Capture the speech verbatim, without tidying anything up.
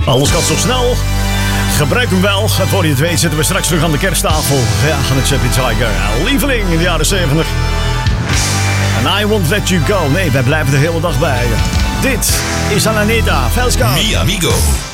Alles gaat zo snel. Gebruik hem wel. En voor je het weet zitten we straks terug aan de kersttafel. Ja, van het Chappie Tiger. Lieveling in de jaren zeventig. And I won't let you go. Nee, wij blijven de hele dag bij je. Dit is Ananita Velska. Mi amigo.